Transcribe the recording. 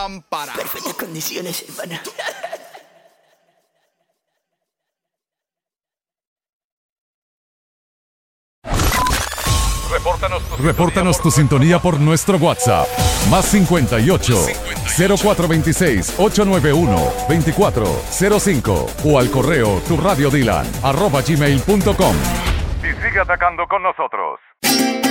lámpara. Perfectas condiciones, hermano. Repórtanos tu sintonía por nuestro WhatsApp. Más 58 0426 891 2405 o al correo turradiodilan@gmail.com. Y sigue atacando con nosotros.